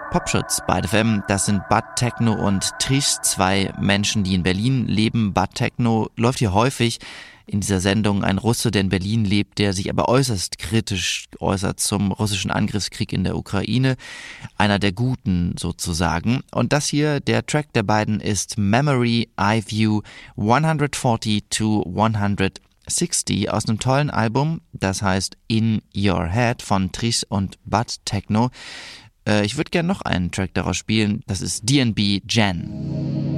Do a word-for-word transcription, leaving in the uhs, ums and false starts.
Popschutz bei F M. Das sind Bud Techno und Trish, zwei Menschen, die in Berlin leben. Bud Techno läuft hier häufig in dieser Sendung, ein Russe, der in Berlin lebt, der sich aber äußerst kritisch äußert zum russischen Angriffskrieg in der Ukraine. Einer der Guten sozusagen. Und das hier, der Track der beiden, ist Memory I View hundertvierzig to hundertsechzig aus einem tollen Album, das heißt In Your Head von Trish und Bud Techno. Äh, ich würde gerne noch einen Track daraus spielen, das ist D and B Jen.